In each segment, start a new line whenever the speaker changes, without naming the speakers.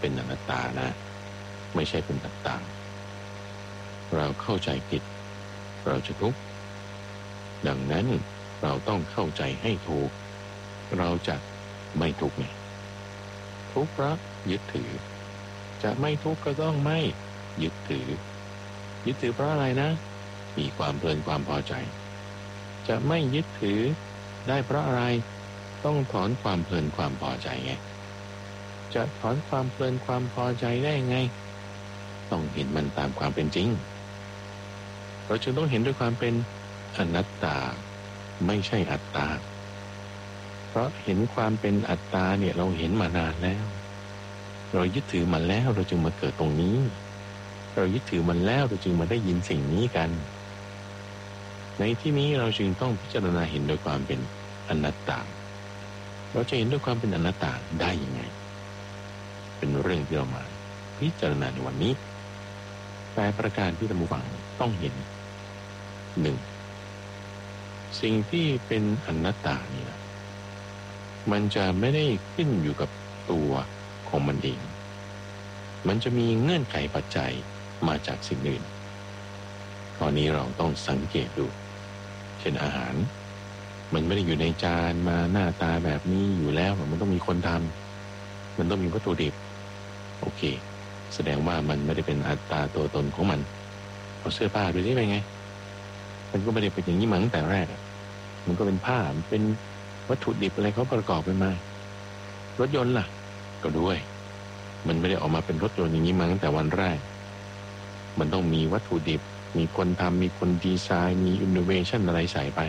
เป็นอนัตตานะไม่ใช่เป็นอัตตาเราเข้าใจผิดเราจะทุกข์ดังนั้นเราต้องเข้าใจให้ถูกเราจะไม่ทุกข์ไงทุกข์เพราะยึดถือจะไม่ทุกข์ก็ต้องไม่ยึดถือเพราะอะไรนะมีความเพลินความพอใจจะไม่ยึดถือได้เพราะอะไรต้องถอนความเพลินความพอใจไงจะถอนความเพลินความพอใจได้ไงต้องเห็นมันตามความเป็นจริงเราจึงต้องเห็นด้วยความเป็นอนัตตาไม่ใช่อัตตาเพราะเห็นความเป็นอัตตาเนี่ยเราเห็นมานานแล้วเรายึดถือมันแล้วเราจึงมาเกิดตรงนี้เรายึดถือมันแล้วเราจึงมาได้ยินสิ่งนี้กันในที่นี้เราจึงต้องพิจารณาเห็นด้วยความเป็นอนัตตาเราจะเห็นด้วยความเป็นอนัตตาได้ยังไงเป็นเรื่องที่เรามาพิจารณาในวันนี้แต่ประการที่ท่านผู้ฟังต้องเห็นหนึ่งสิ่งที่เป็นอนัตตานี่นะมันจะไม่ได้ขึ้นอยู่กับตัวของมันเองมันจะมีเงื่อนไขปัจจัยมาจากสิ่งอื่นข้อนี้เราต้องสังเกตดูเช่นอาหารมันไม่ได้อยู่ในจานมาหน้าตาแบบนี้อยู่แล้วมันต้องมีคนทำมันต้องมีวัตถุดิบโอเคแสดงว่ามันไม่ได้เป็นอัตตาตัวตนของมันเอาเสื้อผ้าดูสิเป็นไงมันก็ไม่ได้เป็นอย่างนี้มาตั้งแต่แรกมันก็เป็นผ้าเป็นวัตถุดิบอะไรเขาประกอบกันมารถยนต์ล่ะก็ด้วยมันไม่ได้ออกมาเป็นรถยนต์อย่างนี้มาตั้งแต่วันแรกมันต้องมีวัตถุดิบมีคนทำมีคนดีไซน์มีอินโนเวชันอะไรใส่ไป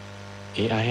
AI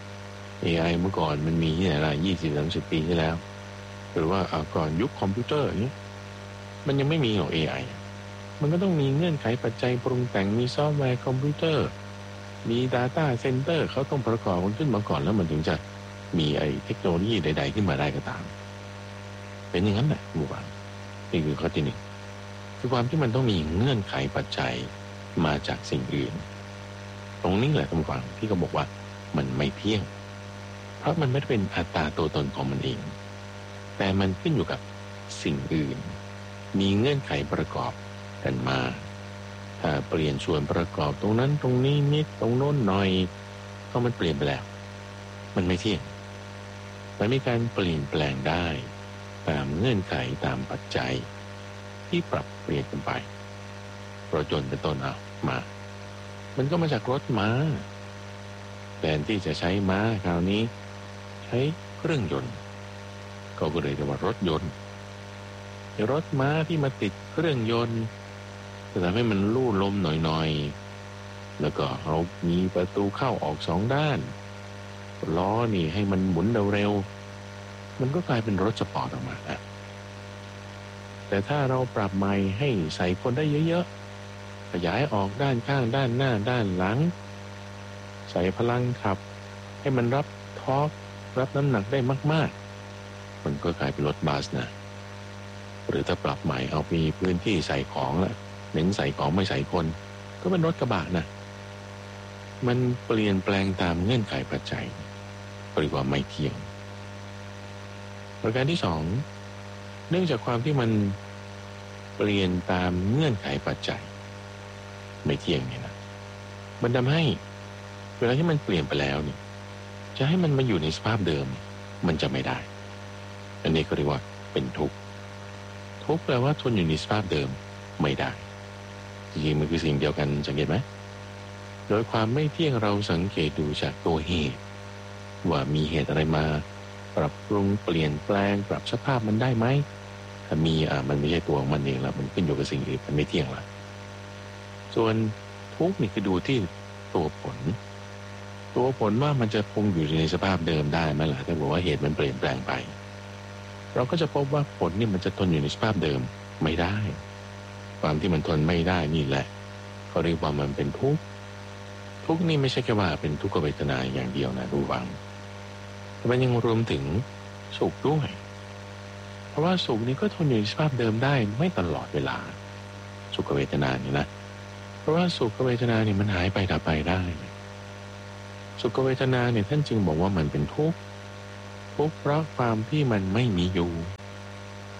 AI เมื่อก่อนมันมีที่ไหนล่ะ20-30 ปีที่แล้วหรือว่าก่อนยุคคอมพิวเตอร์อย่างนี้มันยังไม่มีหรอก AI มันก็ต้องมีเงื่อนไขปัจจัยปรุงแต่งมีซอฟต์แวร์คอมพิวเตอร์มี Data Center เขาต้องประกอบมันขึ้นมาก่อนแล้วมันถึงจะมีเทคโนโลยีใดๆขึ้นมาได้ก็ตามเป็นอย่างนั้นแหละหมู่บ้านนี่คือข้อที่หนึ่งคือความที่มันต้องมีเงื่อนไขปัจจัยมาจากสิ่งอื่นตรงนี้แหละท่านผู้ฟังที่เขาบอกว่ามันไม่เที่ยงเพราะมันไม่ได้เป็นอัตตาตัวตนของมันเองแต่มันขึ้นอยู่กับสิ่งอื่นมีเงื่อนไขประกอบกันมาถ้าเปลี่ยนส่วนประกอบตรงนั้นตรงนี้นิดตรงโน้นหน่อยก็มันเปลี่ยนไปแล้วมันไม่เที่ยงมันมีการเปลี่ยนแปลงได้ตามเงื่อนไขตามปัจจัยที่ปรับเปลี่ยนกันไปรถยนต์เป็นต้นมามันก็มาจากรถม้าแทนที่จะใช้ม้าคราวนี้ใช้เครื่องยนต์ก็เลยเรียกว่ารถยนต์รถม้าที่มาติดเครื่องยนต์จะทำให้มันลู่ลมหน่อยๆแล้วก็เอามีประตูเข้าออก2 ด้านล้อนี่ให้มันหมุนเร็วๆมันก็กลายเป็นรถสปอร์ตออกมาแต่ถ้าเราปรับใหม่ให้ใส่คนได้เยอะๆขยายออกด้านข้างด้านหน้าด้านหลังใส่พลังขับให้มันรับทอร์กรับน้ำหนักได้มากๆมันก็กลายเป็นรถบัสนะหรือถ้าปรับใหม่เอามีพื้นที่ใส่ของละเน้นใส่ของไม่ใส่คนก็เป็นรถกระบะนะมันเปลี่ยนแปลงตามเงื่อนไขปัจจัยเรียกว่าไม่เที่ยงประการที่2เนื่องจากความที่มันเปลี่ยนตามเงื่อนไขปัจจัยไม่เที่ยงเนี่ยนะมันทำให้เวลาที่มันเปลี่ยนไปแล้วเนี่ยจะให้มันมาอยู่ในสภาพเดิมมันจะไม่ได้อันนี้ก็เรียกว่าเป็นทุกข์แปลว่าทนอยู่ในสภาพเดิมไม่ได้จริงๆมันคือสิ่งเดียวกันสังเกตไหมโดยความไม่เที่ยงเราสังเกตดูจากตัวเหตุว่ามีเหตุอะไรมาปรับปรุงเปลี่ยนแปลงปรับสภาพมันได้ไหมถ้ามีมันไม่ใช่ตัวมันเองแล้วมันขึ้นอยู่กับสิ่งอื่นมันไม่เที่ยงละส่วนทุกข์นี่คือดูที่ตัวผลว่ามันจะคงอยู่ในสภาพเดิมได้ไหมล่ะถ้าบอกว่าเหตุมันเปลี่ยนแปลงไปเราก็จะพบว่าผลนี่มันจะทนอยู่ในสภาพเดิมไม่ได้ความที่มันทนไม่ได้นี่แหละเขาเรียกว่ามันเป็นทุกข์นี่ไม่ใช่แค่ว่าเป็นทุกขเวทนาอย่างเดียวนะรู้วังแต่มันยังรวมถึงสุขด้วยเพราะว่าสุขนี้ก็ทนอยู่ในสภาพเดิมได้ไม่ตลอดเวลาสุขเวทนานี่นะเพราะว่าสุขเวทนานี่มันหายไปดับไปได้สุขเวทนาเนี่ยท่านจึงบอกว่ามันเป็นทุกข์เพราะความที่มันไม่มีอยู่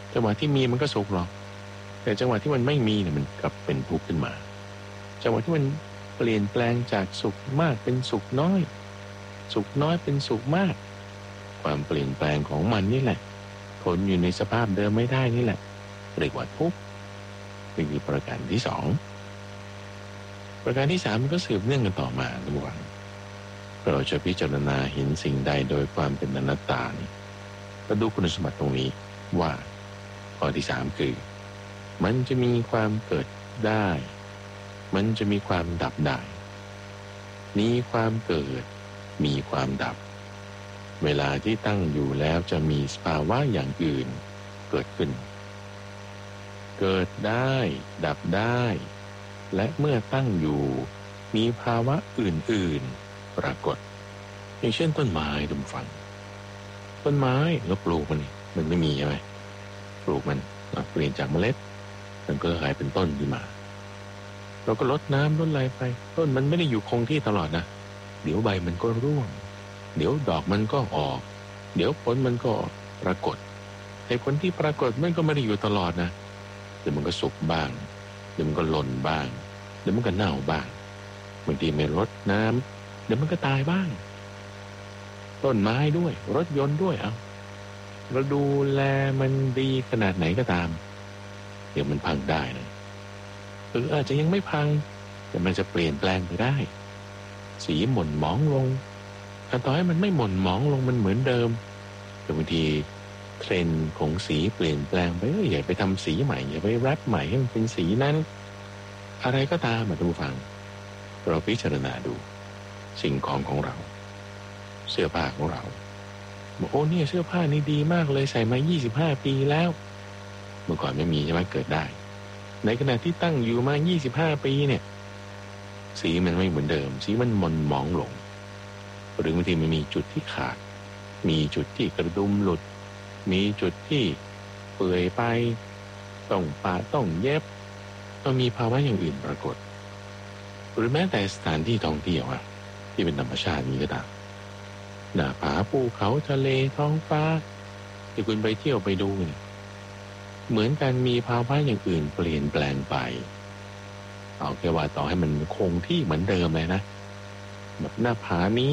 จังหวะที่มีมันก็สุขหรอกแต่จังหวะที่มันไม่มีเนี่ยมันกลับเป็นทุกข์ขึ้นมาจังหวะที่มันเปลี่ยนแปลงจากสุขมากเป็นสุขน้อยสุขน้อยเป็นสุขมากความเปลี่ยนแปลงของมันนี่แหละทนอยู่ในสภาพเดิมไม่ได้นี่แหละเรียกว่าทุกข์นี่คือประการที่สองประการที่สามมันก็สืบเนื่องกันต่อมาทุกวันเราจะพิจารณาเห็นสิ่งใดโดยความเป็นอนัตตานี่ก็ดูคุณสมบัติตรงนี้ว่าข้อที่สามคือมันจะมีความเกิดได้มันจะมีความดับได้มีความเกิดมีความดับเวลาที่ตั้งอยู่แล้วจะมีสภาวะอย่างอื่นเกิดขึ้นเกิดได้ดับได้และเมื่อตั้งอยู่มีภาวะอื่นๆปรากฏอย่างเช่นต้นไม้ดุมฟังต้นไม้เราปลูกมันไม่มีใช่ไหมปลูกมันเปลี่ยนจากเมล็ดมันก็กลายเป็นต้นขึ้นมาเราก็ลดน้ำลดอะไรไปต้นมันไม่ได้อยู่คงที่ตลอดนะเดี๋ยวใบมันก็ร่วงเดี๋ยวดอกมันก็ออกเดี๋ยวผลมันก็ปรากฏแต่ผลที่ปรากฏมันก็ไม่ได้อยู่ตลอดนะเดี๋ยวมันก็สุกบ้างเดี๋ยวมันก็หล่นบ้างเดี๋ยวมันก็เน่าบ้างบางทีไม่รดน้ำเดี๋ยวมันก็ตายบ้างต้นไม้ด้วยรถยนต์ด้วยเราดูแลมันดีขนาดไหนก็ตามเดี๋ยวมันพังได้นะอาจจะยังไม่พังแต่มันจะเปลี่ยนแปลงไปได้สีหม่นหมองลงต่อให้มันไม่หม่นหมองลงมันเหมือนเดิมแต่บางทีเทรนด์ของสีเปลี่ยนแปลงไปอย่าไปทำสีใหม่อย่าไปแรปใหม่ให้มันเป็นสีนั้นอะไรก็ตามท่านผู้ฟังเราพิจารณาดูสิ่งของเราเสื้อผ้าของเราบอกโอ้เนี่ยเสื้อผ้านี่ดีมากเลยใส่มา25 ปีแล้วเมื่อก่อนไม่มีใช่ไหมเกิดได้ในขณะที่ตั้งอยู่มา25 ปีเนี่ยสีมันไม่เหมือนเดิมสีมันหม่นหมองลงหรือบางทีมันมีจุดที่ขาดมีจุดที่กระดุมหลุดมีจุดที่เปื่อยไปต้องปาต้องเย็บต้องมีภาวะอย่างอื่นปรากฏหรือแม้แต่สถานที่ท่องเที่ยวที่เป็นธรรมชาตินี้ก็ตามหน้าผาภูเขาทะเลท้องฟ้าที่คุณไปเที่ยวไปดูเหมือนกันมีภาวะอย่างอื่นเปลี่ยนแปลงไปเอาแค่ว่าต่อให้มันคงที่เหมือนเดิมเลยนะแบบหน้าผานี้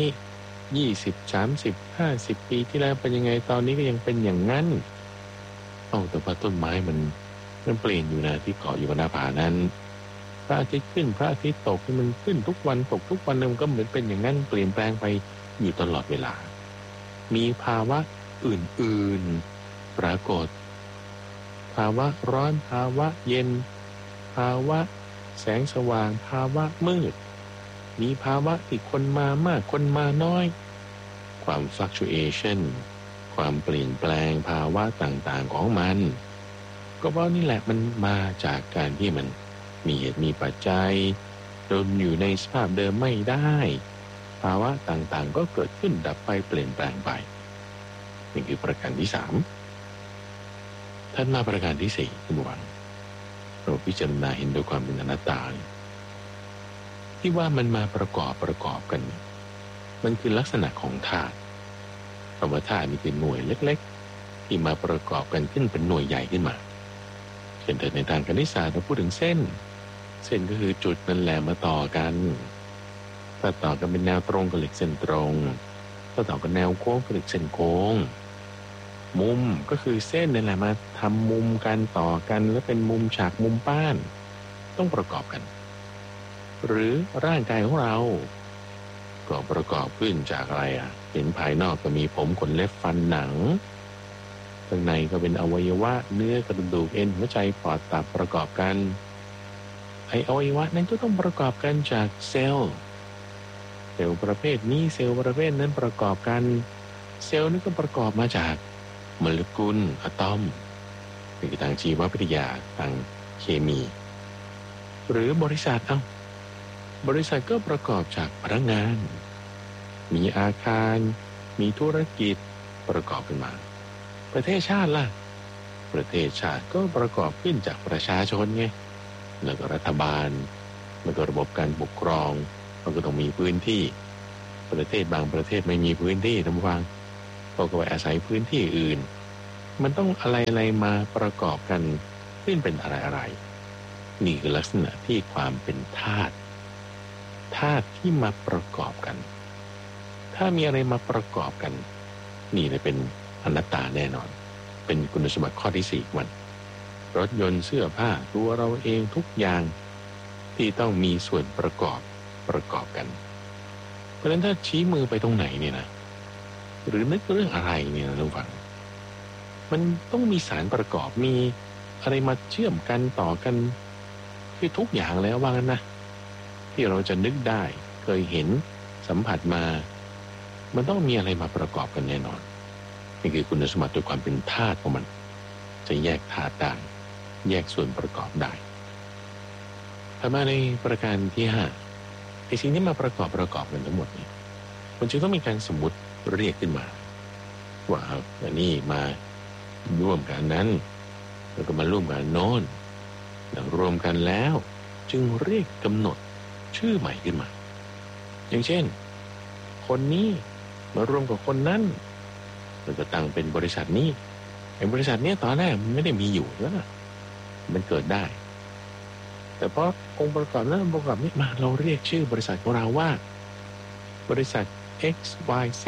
20 30 50 ปีที่แล้วเป็นยังไงตอนนี้ก็ยังเป็นอย่างนั้นแต่ว่าต้นไม้มันเปลี่ยนอยู่นะที่เกาะอยู่บนหน้าผานั้นพระอาทิตย์ขึ้นพระอาทิตย์ตกมันขึ้นทุกวันตกทุกวันมันก็เหมือนเป็นอย่างนั้นเปลี่ยนแปลงไปอยู่ตลอดเวลามีภาวะอื่นๆปรากฏภาวะร้อนภาวะเย็นภาวะแสงสว่างภาวะมืดมีภาวะที่คนมามากคนมาน้อยความ fluctuation ความเปลี่ยนแปลงภาวะต่างๆของมันก็เพราะนี่แหละมันมาจากการที่มันมีเหตุมีปัจจัยจนอยู่ในสภาพเดิมไม่ได้ภาวะต่างๆก็เกิดขึ้นดับไปเปลี่ยนแปลงไปนี่คือประการที่สามท่านมาประการที่สี่คุณหวังเราพิจารณาเห็นโดยความเป็นอนัตตาที่ว่ามันมาประกอบกันมันคือลักษณะของธาตุคำว่าธาตุนี่เป็นหน่วยเล็กๆที่มาประกอบกันขึ้นเป็นหน่วยใหญ่ขึ้นมาเช่นในทางคณิตศาสตร์เราพูดถึงเส้นก็คือจุดนั่นแหละมาต่อกันถ้าต่อกันเป็นแนวตรงก็เรียกเส้นตรงถ้าต่อกันแนวโค้งก็เรียกเส้นโค้งมุมก็คือเส้นนั่นแหละมาทำมุมกันต่อกันแล้วเป็นมุมฉากมุมป้านต้องประกอบกันหรือร่างกายของเราก็ประกอบขึ้นจากอะไรเห็นภายนอกก็มีผมขนเล็บฟันหนังข้างในก็เป็นอวัยวะเนื้อกระดูกเอ็นหัวใจปอดตับประกอบกันอวัยวะนั้นก็ต้องประกอบกันจากเซลล์ประเภทนี้เซลล์ประเภทนั้นประกอบกันเซลล์นี้ก็ประกอบมาจากโมเลกุลอะตอมในทางชีววิทยาทางเคมีหรือบริษัทก็ประกอบจากพนักงานมีอาคารมีธุรกิจประกอบขึ้นมาประเทศชาติล่ะประเทศชาติก็ประกอบขึ้นจากประชาชนไงแล้วก็รัฐบาลแล้วก็ระบบการปกครองมันก็ต้องมีพื้นที่ประเทศบางประเทศไม่มีพื้นที่ท่านผู้ฟังก็ไปอาศัยพื้นที่อื่นมันต้องอะไรมาประกอบกันขึ้นเป็นอะไรนี่คือลักษณะที่ความเป็นธาตุที่มาประกอบกันถ้ามีอะไรมาประกอบกันนี่เลยเป็นอนัตตาแน่นอนเป็นคุณสมบัติข้อที่4มันรถยนต์เสื้อผ้าตัวเราเองทุกอย่างที่ต้องมีส่วนประกอบกันเพราะฉะนั้นถ้าชี้มือไปตรงไหนเนี่ยนะหรือนึกเรื่องอะไรเนี่ยนะทุกฝังมันต้องมีสารประกอบมีอะไรมาเชื่อมกันต่อกันคือทุกอย่างแล้วว่างั้นนะที่เราจะนึกได้เคยเห็นสัมผัสมามันต้องมีอะไรมาประกอบกันแน่นอนนี่คือคุณสมบัติโดยความเป็นธาตุของมันจะแยกธาตุได้แยกส่วนประกอบได้ถัดมาในประการที่5ไอ้สิ่งที่มาประกอบกันทั้งหมดนี้มันจึงต้องมีการสมมุติเรียกขึ้นมาว่าอันนี้มาร่วมกันนั้นแล้วก็มาร่วมกันโน้นแล้วรวมกันแล้วจึงเรียกกำหนดชื่อใหม่ขึ้นมาอย่างเช่นคนนี้มารวมกับคนนั้นแล้วก็ตั้งเป็นบริษัทนี้ไอ้บริษัทนี้ตอนแรกมันไม่ได้มีอยู่แล้วมันเกิดได้แต่เพราะองค์ประกอบนั้นองค์ประกอบนี้มาเราเรียกชื่อบริษัทของเราว่าบริษัท XYZ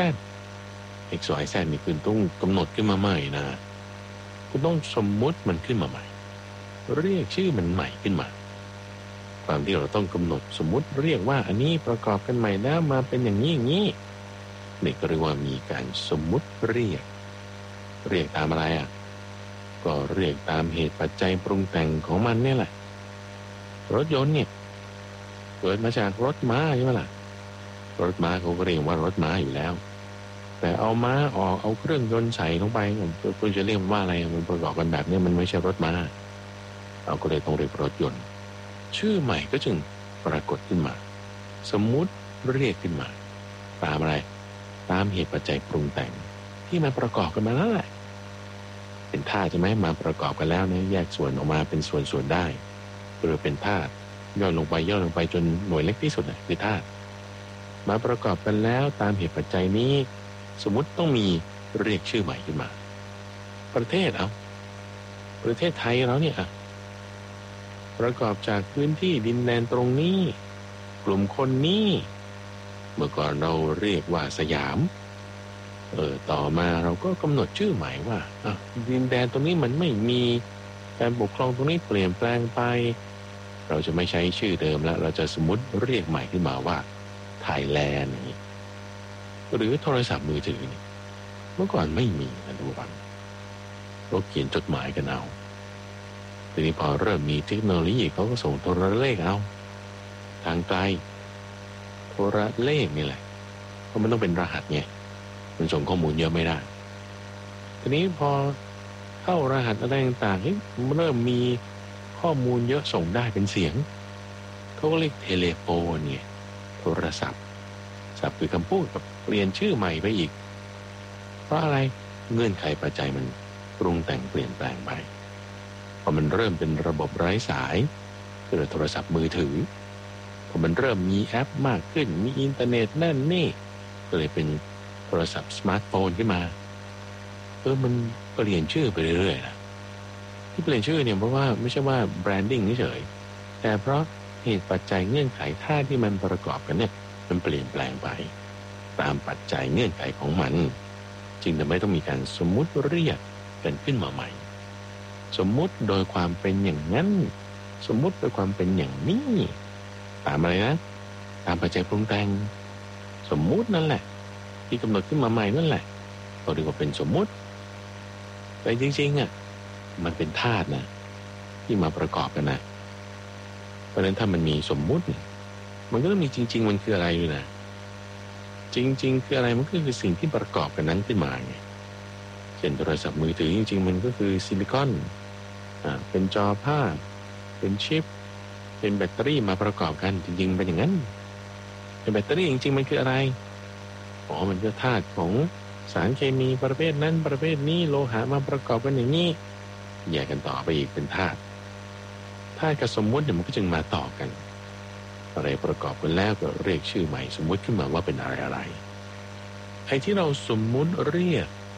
XYZ นี่คือต้องกำหนดขึ้นมาใหม่นะคุณต้องสมมุติมันขึ้นมาใหม่เรียกชื่อมันใหม่ขึ้นมาความที่เราต้องกำหนดสมมุติเรียกว่าอันนี้ประกอบกันใหม่แล้วมาเป็นอย่างนี้นี่ก็เรียกว่ามีการสมมุติเรียกตามอะไรก็เรียกตามเหตุปัจจัยปรุงแต่งของมันเนี่ยแหละรถยนต์เนี่ยเกิดมาจากรถม้าใช่ไหมล่ะรถม้าเขาก็เรียกว่ารถม้าอยู่แล้วแต่เอาม้าออกเอาเครื่องยนต์ใส่ลงไปคุณจะเรียกว่าอะไรมันประกอบกันแบบนี้มันไม่ใช่รถม้าเราก็เลยต้องเรียกรถยนต์ชื่อใหม่ก็จึงปรากฏขึ้นมาสมมุติเรียกขึ้นมาตามอะไรตามเหตุปัจจัยปรุงแต่งที่มาประกอบกันมาแล้วแหละเป็นธาตุใช่ไหมมาประกอบกันแล้วเนี่ยแยกส่วนออกมาเป็นส่วนได้หรือเป็นธาตุย่อลงไปจนหน่วยเล็กที่สุดคือธาตุมาประกอบกันแล้วตามเหตุปัจจัยนี้สมมุติต้องมีเรียกชื่อใหม่ขึ้นมาประเทศประเทศไทยเราเนี่ยประกอบจากพื้นที่ดินแดนตรงนี้กลุ่มคนนี้เมื่อก่อนเราเรียกว่าสยามต่อมาเราก็กำหนดชื่อใหม่ว่าดินแดนตรงนี้มันไม่มีการปกครองตรงนี้เปลี่ยนแปลงไปเราจะไม่ใช้ชื่อเดิมแล้วเราจะสมมุติเรียกใหม่ขึ้นมาว่าไทยแลนด์หรือโทรศัพท์มือถือนี่เมื่อก่อนไม่มีนะทุกท่านเราเขียนจดหมายกันเอาทีนี้พอเริ่มมีเทคโนโลยีเขาก็ส่งโทรเลขเอาทางไกลโทรเลขนี่แหละเพราะมันต้องเป็นรหัสไงมันส่งข้อมูลเยอะไม่ได้ทีนี้พอเข้ารหัสอะไรต่างๆมันเริ่มมีข้อมูลเยอะส่งได้เป็นเสียงเขาก็เรียกเทเลโฟนไงโทรศัพท์ศัพท์คือคำพูดกับเปลี่ยนชื่อใหม่ไปอีกเพราะอะไรเงื่อนไขปัจจัยมันปรุงแต่งเปลี่ยนแปลงไปพอมันเริ่มเป็นระบบไร้สายคือโทรศัพท์มือถือพอมันเริ่มมีแอปมากขึ้นมีอินเทอร์เน็ตนั่นนี่ก็เลยเป็นโทรศัพท์สมาร์ทโฟนขึ้นมามันเปลี่ยนชื่อไปเรื่อยๆนะที่เปลี่ยนชื่อเนี่ยเพราะว่าไม่ใช่ว่าแบรนดิ้งเฉยแต่เพราะเหตุปัจจัยเงื่อนไขท่าที่มันประกอบกันเนี่ยมันเปลี่ยนแปลงไปตามปัจจัยเงื่อนไขของมันจึงทำให้ต้องมีการสมมุติเรียกกันขึ้นมาใหม่สมมุติโดยความเป็นอย่างนั้นสมมุติโดยความเป็นอย่างนี้ตามอะไรนะตามปัจจัยปรุงแต่งสมมุตินั่นแหละที่กำหนดขึ้นมาใหม่นั่นแหละเราเรียกว่าเป็นสมมุติแต่จริงๆมันเป็นธาตุนะที่มาประกอบกันนะเพราะฉะนั้นถ้ามันมีสมมุติมันก็ต้องมีจริงๆมันคืออะไรด้วยนะจริงๆคืออะไรมันก็คือสิ่งที่ประกอบกันนั้นขึ้นมาไงเช่นโทรศัพท์มือถือจริงๆมันก็คือซิลิคอนเป็นจอภาพเป็นชิปเป็นแบตเตอรี่มาประกอบกันจริงๆเป็นอย่างนั้นแต่แบตเตอรี่จริงๆมันคืออะไรมันก็ธาตุของสารเคมีประเภทนั้นประเภทนี้โลหะมาประกอบกันอย่างนี้แยกกันต่อไปอีกเป็นธาตุกับสมมุติมันก็จึงมาต่อกันอะไรประกอบกันแล้วก็เรียกชื่อใหม่สมมุติขึ้นมาว่าเป็นอะไรไอ้ที่เราสมมุติเรียก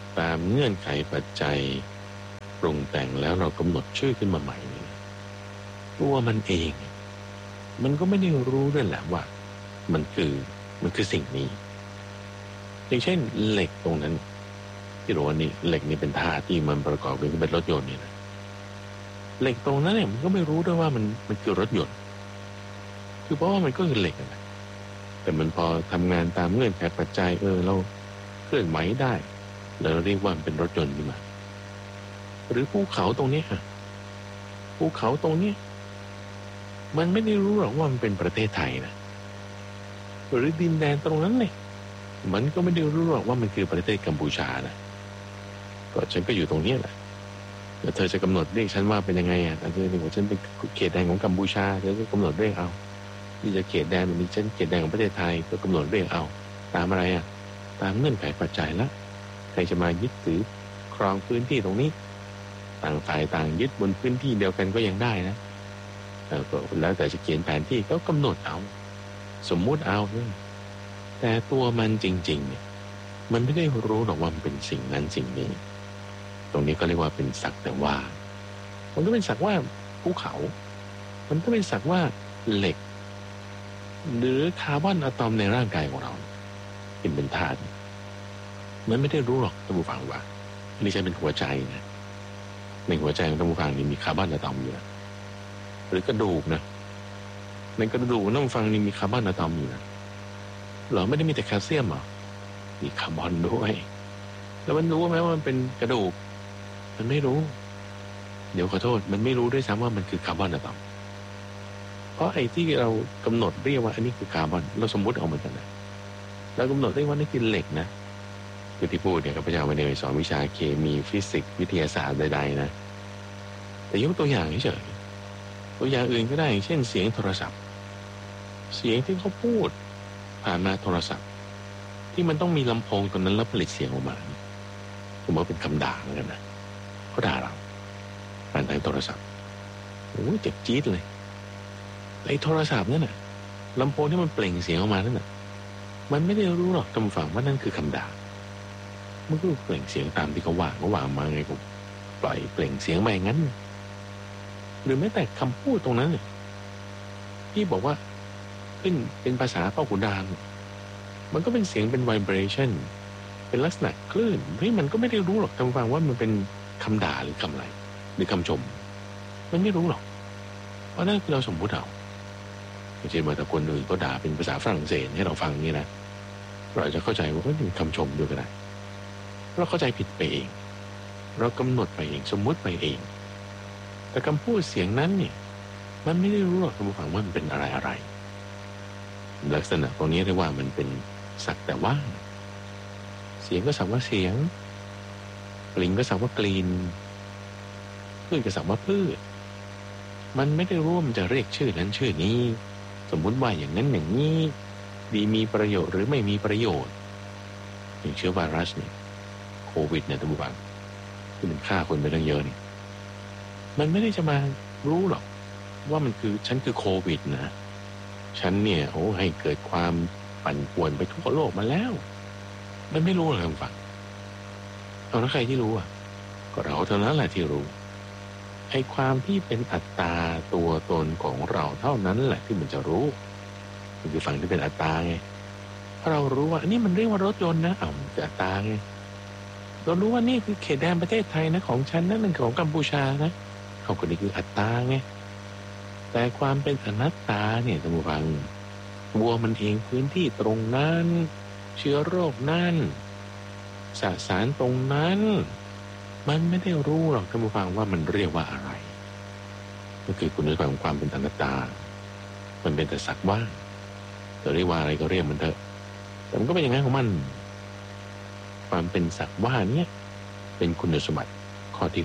ตามเงื่อนไขปัจจัยปรุงแต่งแล้วเรากำหนดชื่อขึ้นมาใหม่นี่ตัวมันเองมันก็ไม่ได้รู้ด้วยแหละว่ามันคือสิ่งนี้อย่างเช่นเหล็กตรงนั้นที่รู้ว่านี่เหล็กนี่เป็นธาตุที่มันประกอบเป็นรถยนต์นี่นะเหล็กตรงนั้นเนี่ยมันก็ไม่รู้ด้วยว่ามันคือรถยนต์คือเพราะว่ามันก็คือเหล็กนะแต่มันพอทำงานตามเงื่อนไขปัจจัยเราเคลื่อนไหวได้เราเรียกว่ามันเป็นรถยนต์ขึ้นมาหรือภูเขาตรงนี้ค่ะภูเขาตรงนี้มันไม่ได้รู้หรอกว่ามันเป็นประเทศไทยนะหรือดินแดนตรงนั้นเนี่ยมันก็ไม่ได้รู้หรอกว่ามันคือประเทศกัมพูชานะก็ฉันก็อยู่ตรงนี้แหละแล้วเธอจะกำหนดเรียกฉันว่าเป็นยังไงเธอบอกว่าฉันเป็นเขตแดนของกัมพูชาเธอก็กำหนดเรียกเอาที่จะเขตแดนแบบนี้ฉันเขตแดนของประเทศไทยก็กำหนดเรียกเอาตามอะไรตามเงื่อนไขปัจจัยละใครจะมายึดถือครองพื้นที่ตรงนี้ต่างฝ่ายต่างยึดบนพื้นที่เดียวกันก็ยังได้นะแล้วแต่จะเขียนแผนที่ก็กำหนดเอาสมมุติเอาแต่ตัวมันจริงๆเนี่ยมันไม่ได้รู้หรอกว่ามันเป็นสิ่งนั้นสิ่งนี้ตรงนี้ก็เรียกว่าเป็นสักแต่ว่ามันก็เป็นสักว่าภูเขามันก็เป็นสักว่าเหล็กหรือคาร์บอนอะตอมในร่างกายของเราเป็นธาตุมันไม่ได้รู้หรอกท่านผู้ฟังว่าอันนี้ใช่เป็นหัวใจนะในหัวใจของท่านผู้ฟังนี่มีคาร์บอนอะตอมอยู่นะหรือกระดูกนะในกระดูกท่านผู้ฟังนี่มีคาร์บอนอะตอมอยู่นะหรอไม่ได้มีแต่แคลเซียมหรอมีคาร์บอนด้วยแล้วมันรู้ไหมว่ามันเป็นกระดูกมันไม่รู้เดี๋ยวขอโทษมันไม่รู้ด้วยซ้ำว่ามันคือคาร์บอนอะตอมเพราะไอ้ที่เรากำหนดเรียกว่าอันนี้คือคาร์บอนเราสมมติเอาเหมือนกันนะเรากำหนดได้ว่านี่คือเหล็กนะคือที่พูดเนี่ยข้าพเจ้าไม่ได้สอนวิชาเคมีฟิสิกส์วิทยาศาสตร์ใดๆนะแต่ยกตัวอย่างเฉยๆตัวอย่างอื่นก็ได้เช่นเสียงโทรศัพท์เสียงที่เขาพูดผ่านมาโทรศัพท์ที่มันต้องมีลำโพงตรงนั้นแล้วผลิตเสียงออกมาผมว่าเป็นคำด่าเหมือนกันนะเขาด่าเราผ่านทางโทรศัพท์โอ้ยเจ็บจี๊ดเลยไอ้โทรศัพท์นั่นน่ะลำโพงที่มันเปล่งเสียงออกมานั่นน่ะมันไม่ได้รู้หรอกจำฝังว่านั่นคือคำด่ามันก็เปล่งเสียงตามที่เขาวางมาไงผมปล่อยเปล่งเสียงมาอย่างนั้นหรือแม้แต่คำพูดตรงนั้นที่บอกว่าขึ้นเป็นภาษาพ่อขุนรามมันก็เป็นเสียงเป็น vibration เป็นลักษณะคลื่นที่มันก็ไม่ได้รู้หรอกจำฟังว่ามันเป็นคำด่าหรือคำอะไรหรือคำชมมันไม่รู้หรอกเพราะนั่นคือเราสมมุติเอาไม่ใช่เมื่อแต่คนอื่นก็ด่าเป็นภาษาฝรั่งเศสให้เราฟังนี่นะเราจะเข้าใจว่าเป็นคำชมด้วยก็ได้เราเข้าใจผิดไปเองเรากำหนดไปเองสมมุติไปเองแต่คำพูดเสียงนั้นเนี่ยมันไม่ได้รู้หรอกท่านผู้ฟังว่ามันเป็นอะไรลักษณะตรงนี้เรียกว่ามันเป็นสักแต่ว่าเสียงก็สักว่าเสียงกลิ่นก็สักว่ากลิ่นพืชก็สักว่าพืชมันไม่ได้รู้ว่ามันจะเรียกชื่อนั้นชื่อนี้สมมุติว่าอย่างนั้นอย่างนี้ดีมีประโยชน์หรือไม่มีประโยชน์อย่างเชื้อไวรัสเนี่ยโควิดเนี่ยท่านผู้ฟังที่มันฆ่าคนไปตั้งเยอะนี่มันไม่ได้จะมารู้หรอกว่ามันคือฉันคือโควิดนะฉันเนี่ยให้เกิดความปั่นป่วนไปทั่วโลกมาแล้วมันไม่รู้หรอกท่านผู้ฟังเอาแล้วใครที่รู้ก็เราเท่านั้นแหละที่รู้ไอ้ความที่เป็นอัตตาตัวตนของเราเท่านั้นแหละที่มันจะรู้มันคือฝั่งที่เป็นอัตตาไงถ้าเรารู้ว่าอันนี้มันเรียกว่ารถยนต์นะมันคืออัตตาไงเรารู้ว่านี่คือเขตแดนประเทศไทยนะของฉันนั่นเป็นของกัมพูชานะเขาคนนี้คืออัตตาไงแต่ความเป็นอนัตตาเนี่ยท่านผู้ฟังวัวมันเองพื้นที่ตรงนั้นเชื้อโรคนั่นสสารตรงนั้นมันไม่ได้รู้หรอกท่านผู้ฟังว่ามันเรียกว่าอะไรก็คือคุณสมบัติของความเป็นอนัตตามันเป็นแต่สักว่าจะเรียกว่าอะไรก็เรียกมันเถอะแต่มันก็เป็นอย่างนั้นของมันความเป็นสักว่านี้เป็นคุณสมบัติข้อที่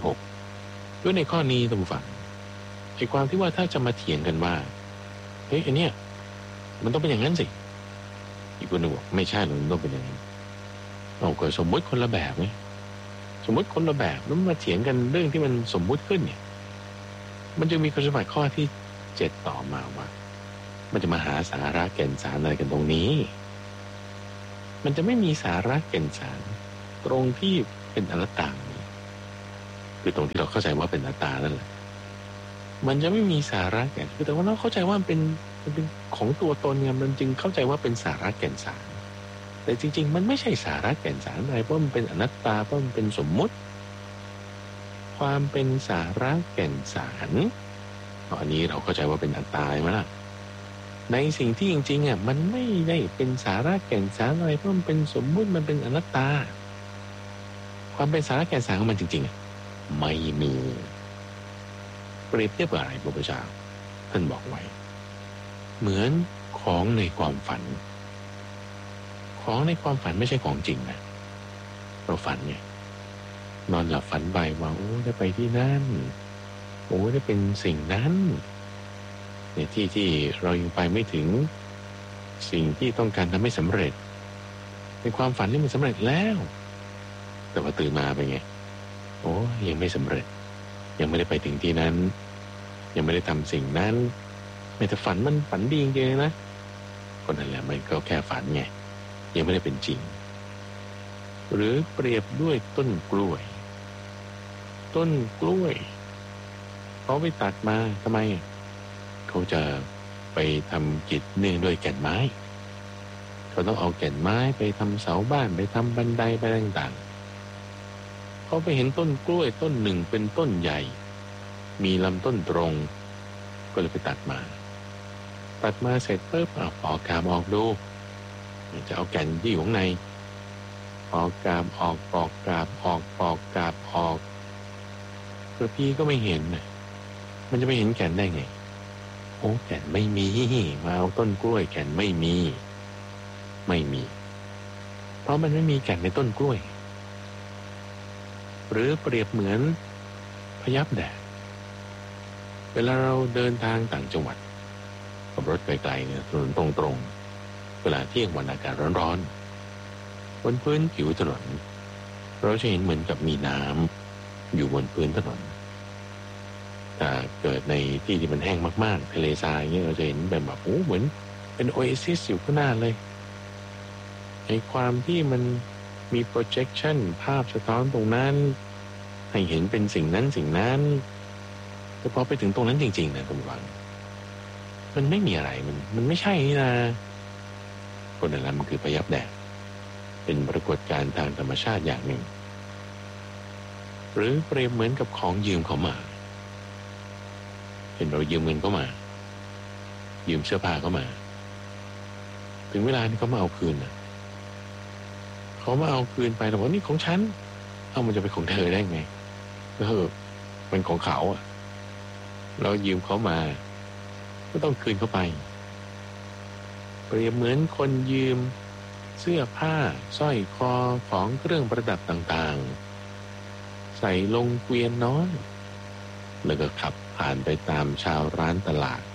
6ด้วยในข้อนี้ท่านผู้ฟังไอ้ความที่ว่าถ้าจะมาเถียงกันว่าเฮ้ยอันเนี้ยมันต้องเป็นอย่างนั้นสิอีกคนหนึ่งบอกไม่ใช่มันต้องเป็นอย่างนั้นเราก็สมมุติคนละแบบไงสมมุติคนละแบบแล้วมาเถียงกันเรื่องที่มันสมมุติขึ้นเนี่ยมันจะมีคุณสมบัติข้อที่7ต่อมาว่ามันจะมาหาสาระแก่นสารอะไรกันตรงนี้มันจะไม่มีสาระแก่นสารตรงที่เป็นอนัตตาคือตรงที่เราเข้าใจว่าเป็นอนัตตานั่นแหละมันจะไม่มีสาระแก่นคือแต่ว่าเราเข้าใจว่ามันเป็นของตัวตนไงมันจึงเข้าใจว่าเป็นสาระแก่นสารแต่จริงๆมันไม่ใช่สาระแก่นสารอะไรเพราะมันเป็นอนัตตาเพราะมันเป็นสมมุติความเป็นสาระแก่นสารอันนี้เราเข้าใจว่าเป็นอัตตาใช่ไหมล่ะในสิ่งที่จริงๆมันไม่ได้เป็นสาระแก่นสารอะไรเพราะมันเป็นสมมุติมันเป็นอนัตตาความเป็นสาระแก่นสารของมันจริงๆไม่มีเปรียบเทียบกับอะไรพระพุทธเจ้าท่านบอกไว้เหมือนของในความฝันของในความฝันไม่ใช่ของจริงนะเราฝันไงนอนหลับฝันไปว่าโอ้ได้ไปที่นั่นโอ้ได้เป็นสิ่งนั้นในที่เรายังไปไม่ถึงสิ่งที่ต้องการทำให้สำเร็จในความฝันนี่มันสำเร็จแล้วแต่ว่าตื่นมาไปไงโอ้ยังไม่สำเร็จยังไม่ได้ไปถึงที่นั้นยังไม่ได้ทำสิ่งนั้นแต่ฝันมันฝันดีจริงๆนะคนนั้นแหละมันก็แค่ฝันไงยังไม่ได้เป็นจริงหรือเปรียบด้วยต้นกล้วยเขาไปตัดมาทำไมเขาจะไปทำกิจเนื่องด้วยแก่นไม้เขาต้องเอาแก่นไม้ไปทำเสาบ้านไปทำบันไดไปต่างๆเขาไปเห็นต้นกล้วยต้นหนึ่งเป็นต้นใหญ่มีลำต้นตรงก็เลยไปตัดมาเสร็จปุ๊บปอกกาบออกดูจะเอาแก่นที่อยู่ข้างในปอกกาบออกปอกกาบออกปอกกาบออกกระพีก็ไม่เห็นมันจะไม่เห็นแก่นได้ไงโอ้แก่นไม่มีมาเอาต้นกล้วยแก่นไม่มีเพราะมันไม่มีแก่นในต้นกล้วยหรือเปรียบเหมือนพยับแดดเวลาเราเดินทางต่างจังหวัดขับรถไกลๆเนี่ยถนนตรงๆเวลาเที่ยงวันอากาศร้อนๆบนพื้นผิวถนนเราจะเห็นเหมือนกับมีน้ำอยู่บนพื้นถนนถ้าเกิดในที่ที่มันแห้งมากๆทะเลทรายเนี่ยเราจะเห็นแบบโอ้เหมือนเป็นโอเอซิสอยู่ข้างหน้าเลยในความที่มันมี projection ภาพสะท้อนตรงนั้นให้เห็นเป็นสิ่งนั้นแต่พอไปถึงตรงนั้นจริงๆนะคุณฟังมันไม่มีอะไรมันไม่ใช่นี่นะคนนั้นมันคือพยับแดดเป็นปรากฏการณ์ทางธรรมชาติอย่างหนึ่งหรือเปรียบเหมือนกับของยืมเขามาเห็นเรายืมเงินเขามายืมเสื้อผ้าเขามาถึงเวลาที่เขามาเอาคืนเขามาเอาคืนไปแล้วบอกนี่ของฉันมันจะเป็นของเธอได้ไงมันของเขาเรายืมเขามาก็ต้องคืนเขาไปเปรียบเหมือนคนยืมเสื้อผ้าสร้อยคอของเครื่องประดับต่างๆใส่ลงเกวียนน้อยแล้วก็ขับผ่านไปตามชาวร้านตลาด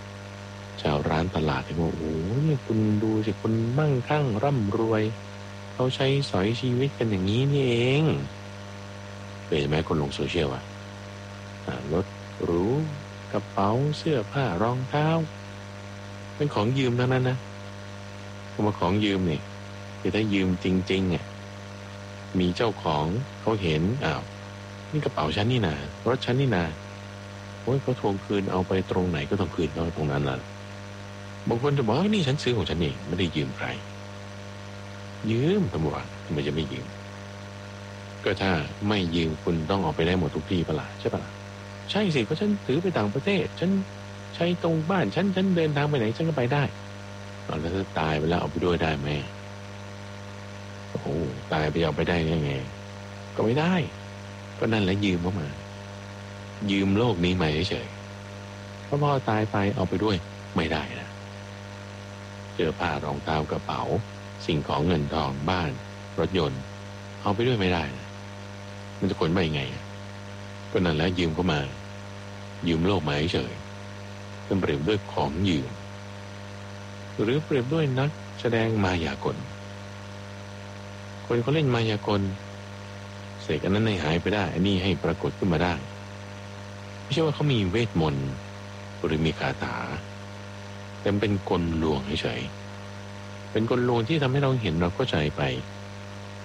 ที่บอกโอ้เนี่ยคุณดูสิคนมั่งคั่งร่ำรวยเขาใช้สอยชีวิตกันอย่างนี้นี่เองเป็นไหมคนลงโซเชียลรถหรูกระเป๋าเสื้อผ้ารองเท้าเป็นของยืมทั้งนั้นนะคำว่าของยืมเนี่ยคือถ้ายืมจริงๆมีเจ้าของเขาเห็นนี่กระเป๋าฉันนี่นารถฉันนี่นาโอ้ยเขาทวงคืนเอาไปตรงไหนก็ต้องคืนเขาตรงนั้นแหละบางคนจะบอกว่านี่ฉันซื้อของฉันเองไม่ได้ยืมใครยืมตำรวจทำไมจะไม่ยืมก็ถ้าไม่ยืมคุณต้องออกไปได้หมดทุกที่ปะล่ะใช่ปะล่ะใช่สิเพราะฉันถือไปต่างประเทศฉันใช้ตรงบ้านฉันเดินทางไปไหนฉันก็ไปได้แล้วถ้าตายไปแล้วเอาไปด้วยได้ไหมโอ้ตายไปเอาไปได้ไงก็ไม่ได้ก็นั่นแหละยืมเข้ามายืมโลกนี้มาเฉยๆเพราะพอตายไปเอาไปด้วยไม่ได้นะเสื้อผ้ารองเท้ากระเป๋าสิ่งของเงินทองบ้านรถยนต์เอาไปด้วยไม่ได้นะมันจะขนไปยังไงก็นั่นแหละยืมเข้ามายืมโลกมาเฉยๆเป็นเปรียบด้วยของยืมหรือเปรียบด้วยนักแสดงมายากลคนเขาเล่นมายากลเสกอันนั้นให้หายไปได้อันนี้ให้ปรากฏขึ้นมาได้ไม่ใช่ว่าเขามีเวทมนต์หรือมีคาถาแต่เป็นกลลวงเฉยๆเป็นกลลวงที่ทำให้เราเห็นเราเข้าใจไป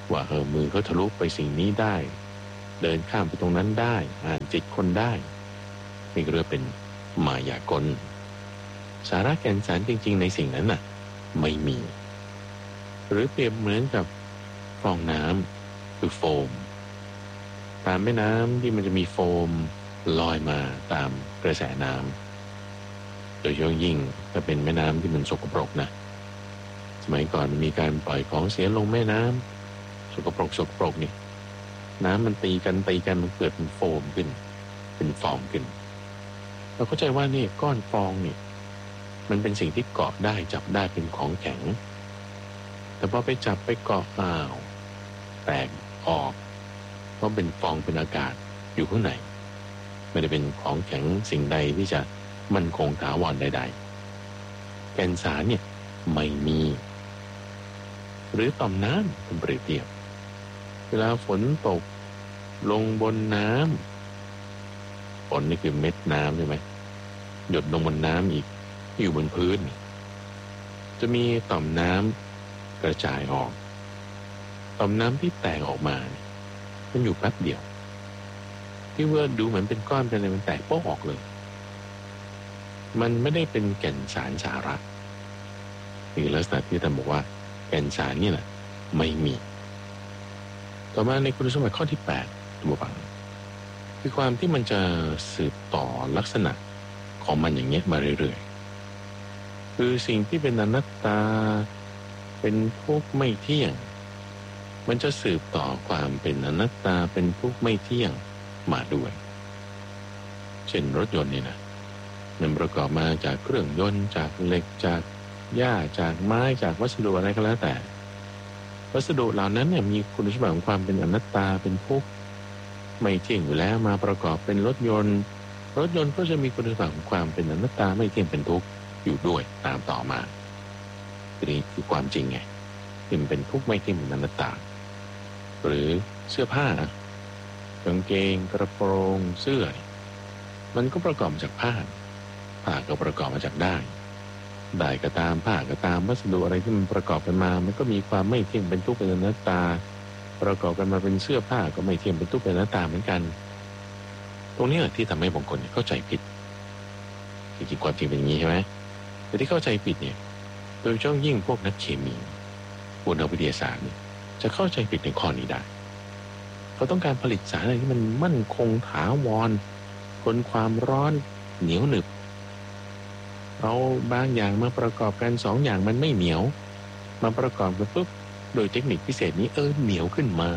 ว่ามือเขาทะลุไปสิ่งนี้ได้เดินข้ามไปตรงนั้นได้อ่านจิตคนได้นี่ก็เรียกเป็นมายากลสาระแก่นสารจริงๆในสิ่งนั้นน่ะไม่มีหรือเปรียบเหมือนกับฟองน้ำคือโฟมตามแม่น้ำที่มันจะมีโฟมลอยมาตามกระแสน้ำโดยเฉพาะยิ่งถ้าเป็นแม่น้ำที่มันสกปรกนะสมัยก่อนมีการปล่อยของเสียลงแม่น้ำสกปรกนี่น้ำมันตีกันมันเกิดเป็นโฟมขึ้นเป็นฟองขึ้นเราเข้าใจว่านี่ก้อนฟองนี่มันเป็นสิ่งที่เกาะได้จับได้เป็นของแข็งแต่พอไปจับไปเกาะแตกออกเพราะเป็นฟองเป็นอากาศอยู่ข้างในไม่ได้เป็นของแข็งสิ่งใดที่จะมั่นคงถาวรใดๆแก่นสารเนี่ยไม่มีหรือต่อมน้ำเป็นเปรียบเทียบเวลาฝนตกลงบนน้ำฝนนี่คือเม็ดน้ำใช่ไหมหยดลงบนน้ำอีกอยู่บนพื้นจะมีต่อมน้ำกระจายออกต่อมน้ำที่แตกออกมามันอยู่แป๊บเดียวที่ว่าดูเหมือนเป็นก้อนเป็นอะไรมันแตกโป๊ะออกเลยมันไม่ได้เป็นแก่นสารสาระนี่ลักษณะที่ท่านบอกว่าแก่นสารนี่แหละไม่มีต่อมาในคุณสมบัติข้อที่8ตัวฟังคือความที่มันจะสืบต่อลักษณะของมันอย่างเงี้ยมาเรื่อยๆคือสิ่งที่เป็นอนัตตาเป็นทุกข์ไม่เที่ยงมันจะสืบต่อความเป็นอนัตตาเป็นทุกข์ไม่เที่ยงมาด้วยเช่นรถยนต์นี่นะมันประกอบมาจากเครื่องยนต์จากเหล็กจากหญ้าจากไม้จากวัสดุอะไรก็แล้วแต่วัสดุเหล่านั้นเนี่ยมีคุณสมบัติของความเป็นอนัตตาเป็นทุกข์ไม่เที่ยงอยู่แล้วมาประกอบเป็นรถยนต์ก็จะมีคุณสมบัติของความเป็นอนัตตาไม่เที่ยงเป็นทุกข์อยู่ด้วยตามต่อมานี่คือความจริงไงที่มันเป็นทุกข์ไม่เที่ยงเป็นอนัตตาหรือเสื้อผ้ากางเกงกระโปรงเสื้อมันก็ประกอบจากผ้าก็ประกอบมาจากได้ก็ตามผ้าก็ตามวัสดุอะไรที่มันประกอบกันมามันก็มีความไม่เที่ยงเป็นทุกข์เป็นอนัตตาประกอบกันมาเป็นเสื้อผ้าก็ไม่เที่ยงเป็นทุกข์เป็นอนัตตาเหมือนกันตรงนี้แหละที่ทำให้บางคนเข้าใจผิดจริงๆความจริงเป็นอย่างนี้ใช่ไหมแต่ที่เข้าใจผิดเนี่ยโดยเฉพาะยิ่งพวกนักเคมีพวกนักวิทยาศาสตร์เนี่ยจะเข้าใจผิดในข้อนี้ได้เขาต้องการผลิตสารอะไรที่มันมั่นคงถาวรทนความร้อนเหนียวหนึบเอาบางอย่างมาประกอบกัน2อย่างมันไม่เหนียวมาประกอบกันปุ๊บโดยเทคนิคพิเศษนี้เหนียวขึ้นมา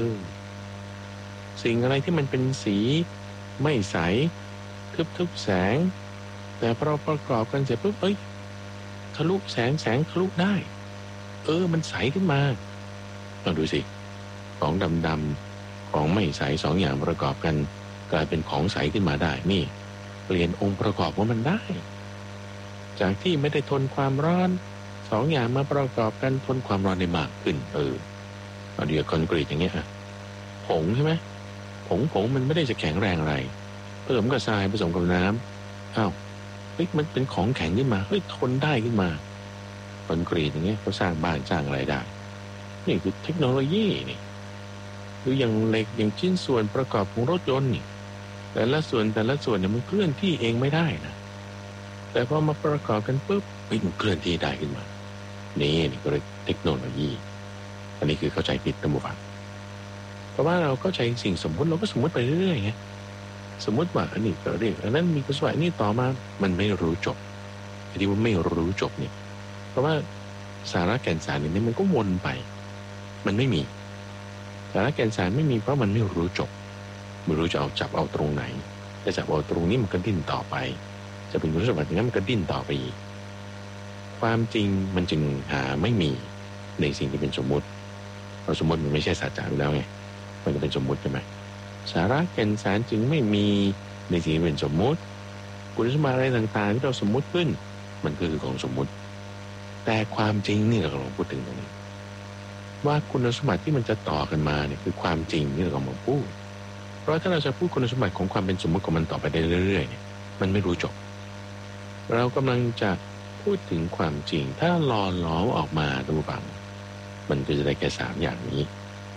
สิ่งอะไรที่มันเป็นสีไม่ใสทึบแสงแต่พอประกอบกันเสร็จปุ๊บทะลุแสงทะลุได้มันใสขึ้นมาลองดูสิของดำๆของไม่ใส2อย่างประกอบกันกลายเป็นของใสขึ้นมาได้นี่เปลี่ยนองค์ประกอบของมันได้จากที่ไม่ได้ทนความร้อน2อย่างมาประกอบกันทนความร้อนได้มากขึ้นเอาเดี๋ยวคอนกรีตอย่างเงี้ยผงใช่ไหมผงมันไม่ได้จะแข็งแรงอะไรผสมกับทรายผสมกับน้ำมันเป็นของแข็งขึ้นมาทนได้ขึ้นมาคอนกรีตอย่างเงี้ยเขาสร้างบ้านสร้างอะไรได้นี่คือเทคโนโลยีนี่หรืออย่างเหล็กอย่างชิ้นส่วนประกอบของรถยนต์นี่แต่ละส่วนเนี่ยมันเคลื่อนที่เองไม่ได้นะแต่พอมาประกอบกันปุ๊บมันเคลื่อนที่ได้ขึ้นมานี่ก็เรียกเทคโนโลยีอันนี้คือเข้าใจผิดตั้งแต่เพราะว่าเราเข้าใจสิ่งสมมติเราก็สมมติไปเรื่อยๆไงสมมติว่าอันนี้ก็เรียกอันนั้นมีคุณสมบัตินี่ต่อมามันไม่รู้จบที่ว่าไม่รู้จบเนี่ยเพราะว่าสาระแก่นสารนี่มันก็วนไปมันไม่มีสาระแก่นสารไม่มีเพราะมันไม่รู้จบไม่รู้จะจับเอาตรงไหนจะจับเอาตรงนี้มันก็ดิ้นต่อไปจะเป็นคุณสมบัติอย่างนั้นมันก็ดิ้นต่อไปอีกความจริงมันจึงหาไม่มีในสิ่งที่เป็นสมมุติเพราะสมมติมันไม่ใช่สัจจะอยู่แล้วไงมันก็เป็นสมมุติใช่ไหมสาระแก่นสารจึงไม่มีในสิ่งที่เป็นสมมุติคุณสมบัติอะไรต่างๆที่เราสมมุติขึ้นมันคือของสมมุติแต่ความจริงนี่เรากำลังพูดถึงตรงนี้ว่าคุณสมบัติที่มันจะต่อกันมาเนี่ยคือความจริงที่เรากำลังพูดเพราะถ้าเราจะพูดคุณสมบัติของความเป็นสมมุติของมันต่อไปได้เรื่อยๆเนี่ยมันไม่รู้จบเรากำลังจะพูดถึงความจริงถ้าหล่อหลอมออกมาดูฟังมันก็จะได้แค่3อย่างนี้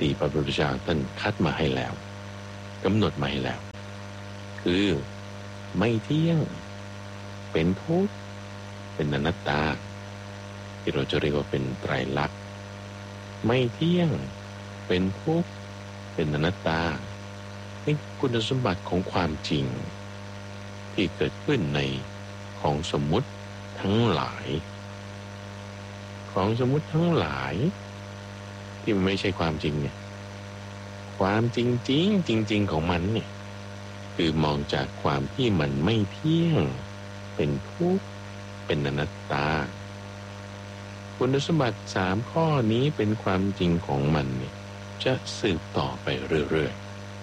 ติพระพุทธเจ้าท่านคัดมาให้แล้วกำหนดมาให้แล้วคือไม่เที่ยงเป็นทุกข์เป็นอนัตตาที่เราจะเรียกว่าเป็นไตรลักษณ์ไม่เที่ยงเป็นทุกข์เป็นอนัตตาเป็นคุณสมบัติของความจริงที่เกิดขึ้นในของสมมุติทั้งหลายของสมมุติทั้งหลายที่มันไม่ใช่ความจริงเนี่ยความจริงของมันเนี่ยคือมองจากความที่มันไม่เที่ยงเป็นทุกข์เป็นอนัตตาคุณสมบัติ3ข้อนี้เป็นความจริงของมันเนี่ยจะสืบต่อไปเรื่อย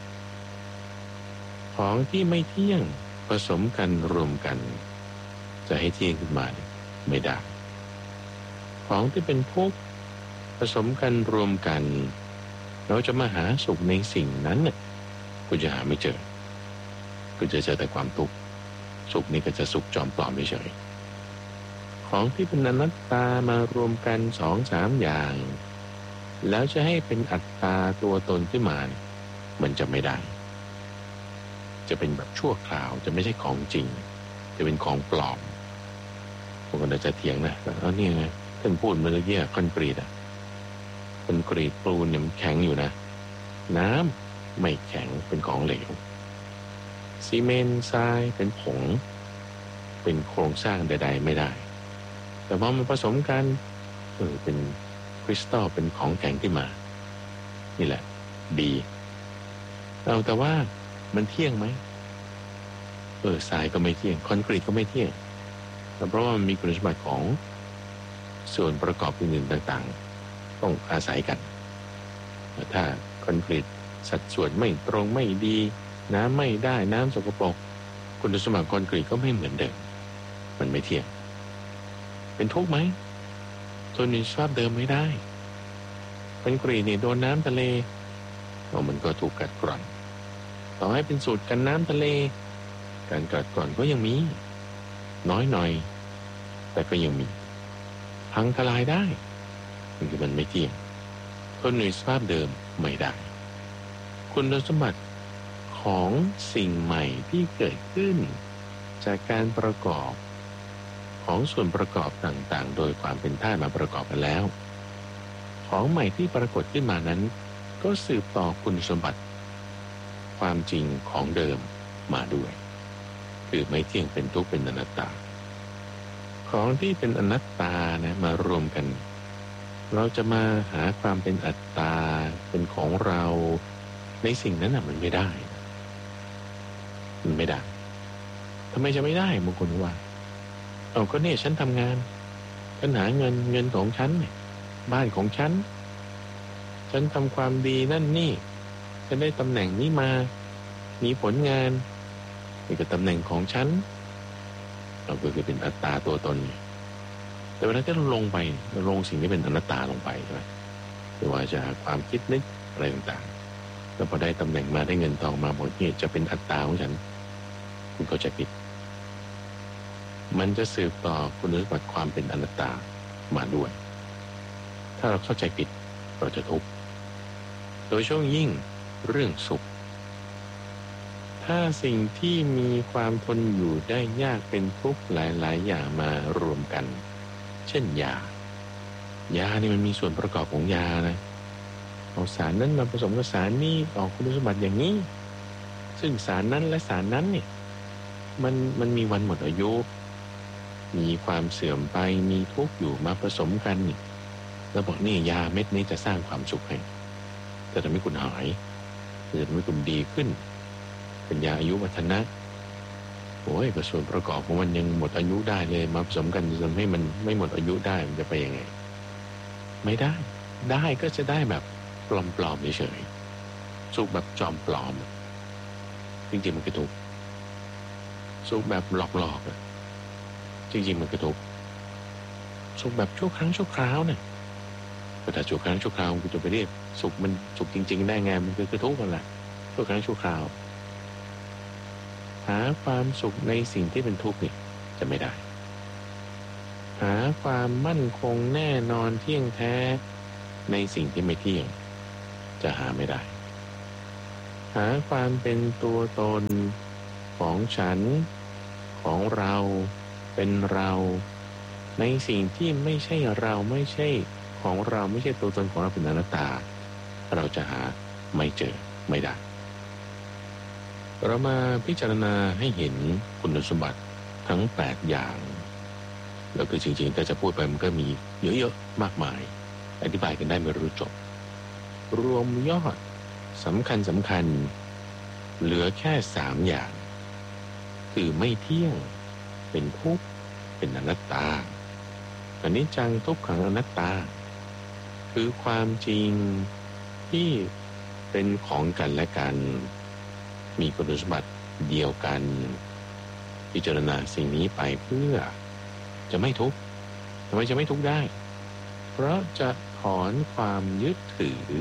ๆของที่ไม่เที่ยงผสมกันรวมกันจะให้เที่ยงขึ้นมาไม่ได้ของที่เป็นทุกข์ผสมกันรวมกันเราจะมาหาสุขในสิ่งนั้นเนี่ยก็จะหาไม่เจอก็จะเจอแต่ความทุกข์สุขนี้ก็จะสุขจอมปลอมเฉยของที่เป็นอนัตตามารวมกัน 2-3 อย่างแล้วจะให้เป็นอัตตาตัวตนขึ้นมามันจะไม่ได้จะเป็นแบบชั่วคราวจะไม่ใช่ของจริงจะเป็นของปลอมบางคนอาจจะเถียงนะนี่ไงท่านพูดเมื่อกี้คอนกรีตคอนกรีตปูนเนี่ยมันแข็งอยู่นะน้ำไม่แข็งเป็นของเหลวซีเมนต์ทรายเป็นผงเป็นโครงสร้างใดๆไม่ได้แต่พอมันผสมกันเป็นคริสตัลเป็นของแข็งขึ้นมานี่แหละดีแต่ว่ามันเที่ยงไหมทรายก็ไม่เที่ยงคอนกรีตก็ไม่เที่ยงแต่เพราะว่ามันมีคุณสมบัติของส่วนประกอบอื่นๆต่างๆต้องอาศัยกันถ้าคอนกรีตสัดส่วนไม่ตรงไม่ดีน้ำไม่ได้น้ำสกปรกคุณสมบัติคอนกรีตก็ไม่เหมือนเดิมมันไม่เที่ยงเป็นทุกข์ไหมทนในสภาพเดิมไม่ได้คอนกรีตเนี่ยโดนน้ำทะเลมันก็ถูกกัดกร่อนต่อให้เป็นสูตรกันน้ำทะเลการกัดกร่อนก็ยังมีน้อยหน่อยแต่ก็ยังมีพังทลายได้คือมันไม่เที่ยงทนในสภาพเดิมไม่ได้คุณสมบัติของสิ่งใหม่ที่เกิดขึ้นจากการประกอบของส่วนประกอบต่างๆโดยความเป็นธาตุมาประกอบกันแล้วของใหม่ที่ปรากฏขึ้นมานั้นก็สืบต่อคุณสมบัติความจริงของเดิมมาด้วยคือไม่เที่ยงเป็นทุกข์เป็นอนัตตาของที่เป็นอนัตตานะมารวมกันเราจะมาหาความเป็นอัตตาเป็นของเราในสิ่งนั้นมันไม่ได้มันไม่ได้ทำไมจะไม่ได้บางคนว่าก็เนี่ยฉันทำงานฉันหาเงินของฉันเนี่ยบ้านของฉันทำความดีนั่นนี่ฉันได้ตำแหน่งนี้มามีผลงานนี่ก็ตำแหน่งของฉันเราก็คือเป็นอัตตาตัวตนแต่เวลาที่เราลงไปเราลงสิ่งที่เป็นอนัตตาลงไปใช่ไหมไม่ว่าจะความคิดนึกอะไรต่างๆแล้วพอได้ตำแหน่งมาได้เงินทองมาหมดนี่จะเป็นอัตตาของฉันคุณเข้าใจผิดมันจะสืบต่อคุณสมบัติความเป็นอนัตตามาด้วยถ้าเราเข้าใจผิดเราจะทุกข์โดยช่วงยิ่งเรื่องสุขถ้าสิ่งที่มีความทนอยู่ได้ยากเป็นทุกข์หลายๆอย่างมารวมกันเช่นยานี่มันมีส่วนประกอบของยานะเอาสารนั้นมาผสมกับสารนี้ออกคุณสมบัติอย่างนี้ซึ่งสารนั้นและสารนั้นเนี่ยมันมีวันหมดอายุมีความเสื่อมไปมีทุกข์อยู่มาผสมกันนี่แล้วบอกนี่ยาเม็ดนี้จะสร้างความสุขให้จะทำให้คุณหายจะทำให้คุณดีขึ้นเป็นยาอายุวัฒนะก็ส่วนประกอบของมันยังหมดอายุได้เลยมาผสมกันจะทำให้มันไม่หมดอายุได้มันจะไปยังไงไม่ได้ก็จะได้แบบปลอมๆเฉยๆสุขแบบจอมปลอมจริงๆมันคือทุกข์สุขแบบหลอกๆจริงๆมันคือทุกข์สุขแบบชั่วครั้งชั่วคราวเนี่ยแต่ชั่วครั้งชั่วคราวคุณจะไปเรียกสุขมันสุขจริงๆได้ไงมันคือทุกข์กันแหละชั่วครั้งชั่วคราวหาความสุขในสิ่งที่เป็นทุกข์นี่จะไม่ได้หาความมั่นคงแน่นอนเที่ยงแท้ในสิ่งที่ไม่เที่ยงจะหาไม่ได้หาความเป็นตัวตนของฉันของเราเป็นเราในสิ่งที่ไม่ใช่เราไม่ใช่ของเราไม่ใช่ตัวตนของเราเป็นอนัตตาเราจะหาไม่เจอไม่ได้เรามาพิจารณาให้เห็นคุณสมบัติทั้ง8อย่างแล้วคือจริงๆถ้าจะพูดไปมันก็มีเยอะๆมากมายอธิบายกันได้ไม่รู้จบรวมยอดสำคัญเหลือแค่3อย่างคือไม่เที่ยงเป็นทุกข์เป็นอนัตตาอนิจจังทุกขังอนัตตาคือความจริงที่เป็นของกันและกันมีคุณสมบัติเดียวกันพิจารณาสิ่งนี้ไปเพื่อจะไม่ทุกข์ทำไมจะไม่ทุกข์ได้เพราะจะถอนความยึดถือ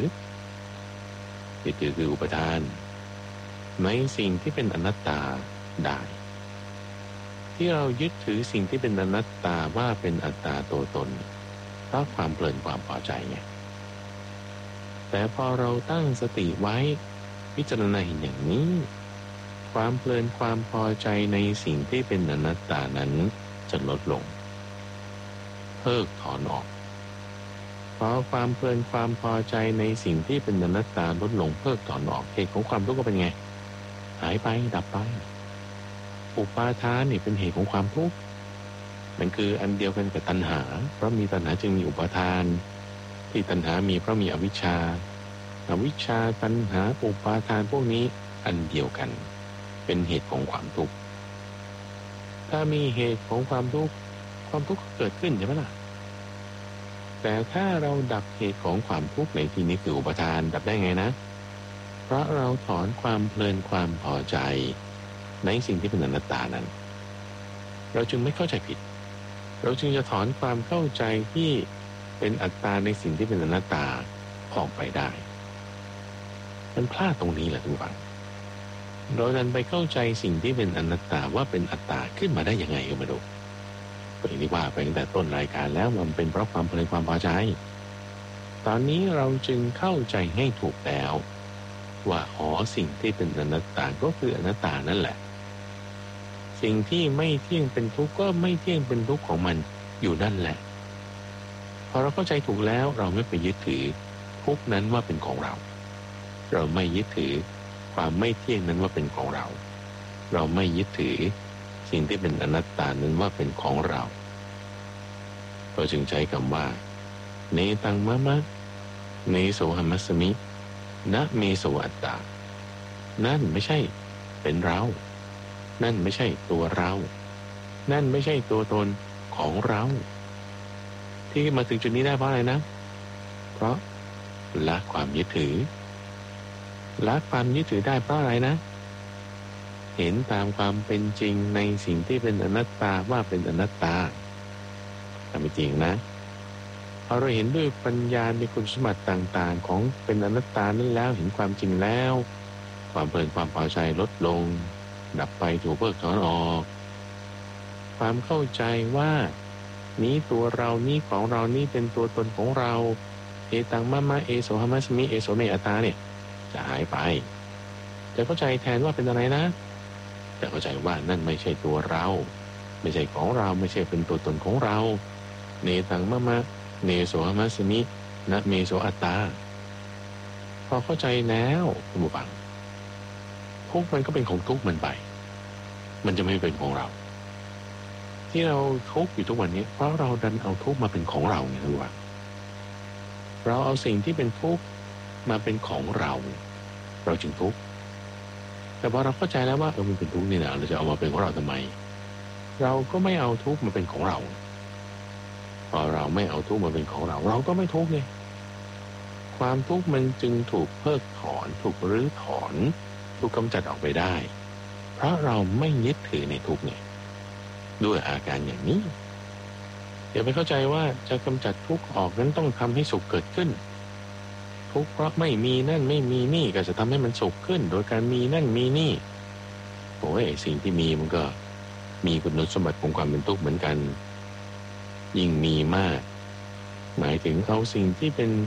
คืออุปทานในสิ่งที่เป็นอนัตตาได้ที่เรายึดถือสิ่งที่เป็นอนัตตาว่าเป็นอัตตาตัวตนเพราะความเพลินความพอใจไงแต่พอเราตั้งสติไว้พิจารณาเห็นอย่างนี้ความเพลินความพอใจในสิ่งที่เป็นอนัตตานั้นจะลดลงเพิกถอนออกพอความเพลินความพอใจในสิ่งที่เป็นอนัตตาลดลงเพิกถอนออกเหตุของความทุกข์ก็เป็นไงหายไปดับไปอุปาทานนี่เป็นเหตุของความทุกข์มันคืออันเดียวกันกับตัณหาเพราะมีตัณหาจึงมีอุปาทานที่ตัณหามีเพราะมีอวิชชาตัณหาอุปาทานพวกนี้อันเดียวกันเป็นเหตุของความทุกข์ถ้ามีเหตุของความทุกข์ความทุกข์ก็เกิดขึ้นใช่ไหมล่ะแต่ถ้าเราดับเหตุของความทุกข์ในที่นี้คืออุปาทานดับได้ไงนะเพราะเราถอนความเพลินความพอใจในสิ่งที่เป็นอนัตตานั้นเราจึงไม่เข้าใจผิดเราจึงจะถอนความเข้าใจที่เป็นอัตตาในสิ่งที่เป็นอนัตตาออกไปได้มันพลาดตรงนี้แหละทุกฝั่งเราดันไปเข้าใจสิ่งที่เป็นอนัตตาว่าเป็นอัตตาขึ้นมาได้ยังไงก็ไม่รู้ก็อย่างที่ว่าไปตั้งแต่ต้นรายการแล้วมันเป็นเพราะความเพลินความพอใจตอนนี้เราจึงเข้าใจให้ถูกแล้วว่าสิ่งที่เป็นอนัตตาก็คืออนัตตานั่นแหละสิ่งที่ไม่เที่ยงเป็นทุกข์ก็ไม่เที่ยงเป็นทุกข์ของมันอยู่นั่นแหละพอเราเข้าใจถูกแล้วเราไม่ไปยึดถือทุกข์นั้นว่าเป็นของเราเราไม่ยึดถือความไม่เที่ยงนั้นว่าเป็นของเราเราไม่ยึดถือสิ่งที่เป็นอนัตตานั้นว่าเป็นของเราเราจึงใช้คำว่าเนตังมะมะเนโสหัมมัสสมินะเมโสอัตตานั่นไม่ใช่เป็นเรานั่นไม่ใช่ตัวเรานั่นไม่ใช่ตัวตนของเราที่มาถึงจุดนี้ได้เพราะอะไรนะเพราะละความยึดถือละความยึดถือได้เพราะอะไรนะเห็นตามความเป็นจริงในสิ่งที่เป็นอนัตตาว่าเป็นอนัตตาแต่ไม่จริงนะพอเราเห็นด้วยปัญญาในคุณสมบัติต่างๆของเป็นอนัตตานั้นแล้วเห็นความจริงแล้วความเพลินความพอใจลดลงดับไปถูกเพิกถอนออกความเข้าใจว่านี้ตัวเรานี้ของเรานี้เป็นตัวตนของเราเอตังมะมะเอโสหัมมัสมิเอโสเมอัตตาเนี่ยจะหายไปจะเข้าใจแทนว่าเป็นอะไรนะจะเข้าใจว่านั่นไม่ใช่ตัวเราไม่ใช่ของเราไม่ใช่เป็นตัวตนของเราเนตังมะมะเนโสหัมมัสมินะเมโสอัตตาพอเข้าใจแล้วคุณผู้ฟังทุกข์มันก็เป็นของทุกข์มันไปมันจะไม่เป็นของเราที่เราทุกข์อยู่ทุกวันนี้เพราะเราดันเอาทุกข์มาเป็นของเราไงทุกวันเราเอาสิ่งที่เป็นทุกข์มาเป็นของเราเราจึงทุกข์แต่พอเราเข้าใจแล้วว่ามันเป็นทุกข์นี่นะเราจะเอามาเป็นของเราทำไมเราก็ไม่เอาทุกข์มาเป็นของเราพอเราไม่เอาทุกข์มาเป็นของเราเราก็ไม่ทุกข์ไงความทุกข์มันจึงถูกเพิกถอนถูกรื้อถอนถูกกำจัดออกไปได้เพราะเราไม่ยึดถือในทุกข์ไงด้วยอาการอย่างนี้อย่าไปเข้าใจว่าจะกำจัดทุกข์ออกนั้นต้องทำให้สุขเกิดขึ้นทุกข์เพราะไม่มีนั่นไม่มีนี่ก็จะทำให้มันสุขขึ้นโดยการมีนั่นมีนี่โอ้ยสิ่งที่มีมันก็มีคุณสมบัติของความเป็นทุกข์เหมือนกันยิ่งมีมากหมายถึงเอาสิ่งที่เป็น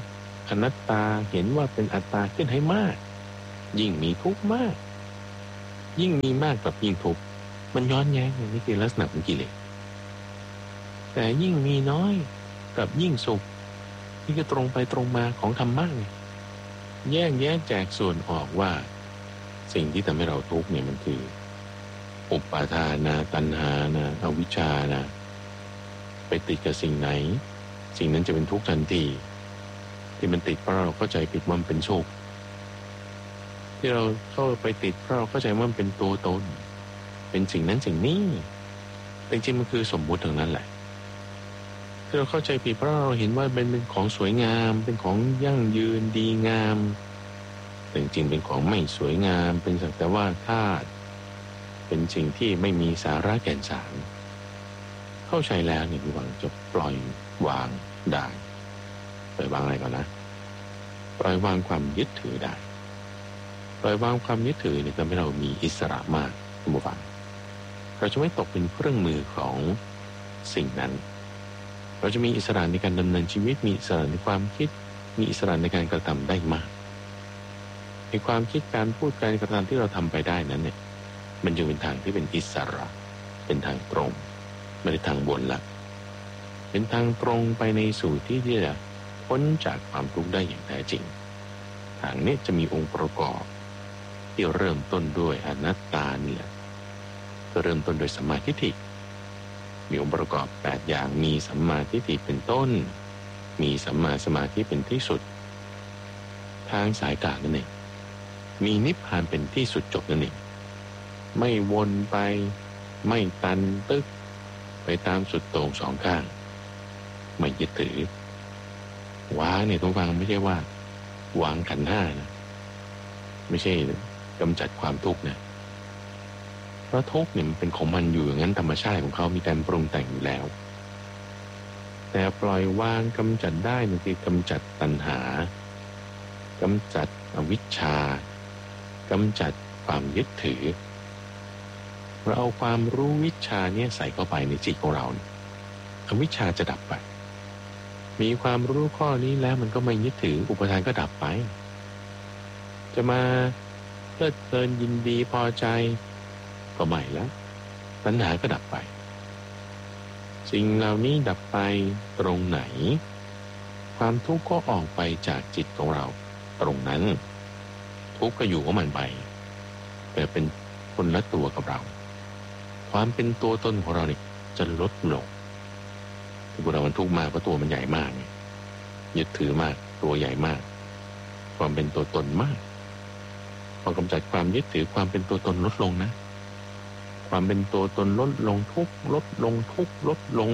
อนัตตาเห็นว่าเป็นอัตตาขึ้นให้มากยิ่งมีทุกข์มากยิ่งมีมากกับยิ่งทุกข์มันย้อนแย้งนี่คือลักษณะของกิเลสแต่ยิ่งมีน้อยกับยิ่งสุขนี่ก็ตรงไปตรงมาของธรรมะไงแยกแยะแจกส่วนออกว่าสิ่งที่ทำให้เราทุกข์เนี่ยมันคืออุปาทานะตัณหานะอวิชชานะไปติดกับสิ่งไหนสิ่งนั้นจะเป็นทุกข์ทันทีที่มันติดเพราะเราเข้าใจผิดว่ามันเป็นสุขที่เราเข้าไปติดเพราะเราเข้าใจว่ามันเป็นตัวตนเป็นสิ่งนั้นสิ่งนี้แต่จริงๆมันคือสมมุติทั้งนั้นแหละที่เราเข้าใจผิดเพราะเราเห็นว่าเป็นของสวยงามเป็นของยั่งยืนดีงามแต่จริงๆเป็นของไม่สวยงามเป็นสักแต่ว่าธาตุเป็นสิ่งที่ไม่มีสาระแก่นสารเข้าใจแล้วเนี่ยหวังจะปล่อยวางได้ปล่อยวางอะไรก่อนนะปล่อยวางความยึดถือได้ปล่อยวางความยึดถือเนี่ยทำให้เรามีอิสระมากคุณผู้ฟังเราจะไม่ตกเป็นเครื่องมือของสิ่งนั้นเราจะมีอิสระในการดำเนินชีวิตมีอิสระในความคิดมีอิสระในการกระทำได้มากในความคิดการพูดการกระทำที่เราทำไปได้นั้นเนี่ยมันจึงเป็นทางที่เป็นอิสระเป็นทางตรงไม่ได้ทางบนละเป็นทางตรงไปในสู่ที่จะพ้นจากความทุกข์ได้อย่างแท้จริงทางนี้จะมีองค์ประกอบที่เริ่มต้นด้วยอนัตตานี่แหละก็เริ่มต้นโดยสัมมาทิฏฐิมีองค์ประกอบ8อย่างมีสัมมาทิฏฐิเป็นต้นมีสัมมาสมาธิเป็นที่สุดทางสายกลางนั่นเองมีนิพพานเป็นที่สุดจบนั่นเองไม่วนไปไม่ตันตึกไปตามสุดโต่งสองข้างไม่ยึดถือวางเนี่ยต้องฟังไม่ใช่ว่าวางขันธ์ห้านะไม่ใช่กำจัดความทุกข์นะเพราะทุกข์เนี่ยมันเป็นของมันอยู่อย่างนั้นธรรมชาติของเขามีการปรุงแต่งอยู่แล้วแต่ปล่อยวางกำจัดได้นั่นคือกำจัดตัณหากำจัดอวิชชากำจัดความยึดถือเราเอาความรู้วิชาเนี่ยใส่เข้าไปในจิตของเราอวิชชาจะดับไปมีความรู้ข้อนี้แล้วมันก็ไม่ยึดถืออุปทานก็ดับไปจะมาเพลิดเพลินยินดีพอใจก็ไม่แล้วตัณหาก็ดับไปสิ่งเหล่านี้ดับไปตรงไหนความทุกข์ก็ออกไปจากจิตของเราตรงนั้นทุกข์ก็อยู่ของมันไปแต่เป็นคนละตัวกับเราความเป็นตัวตนของเราเนี่ยจะลดลงที่พวกเรามันทุกข์มากเพราะตัวมันใหญ่มากยึดถือมากตัวใหญ่มากความเป็นตัวตนมากพอกำจัดความยึดถือความเป็นตัวตนลดลงนะความเป็นตัวตนลดลงทุกลดลงทุกลดลง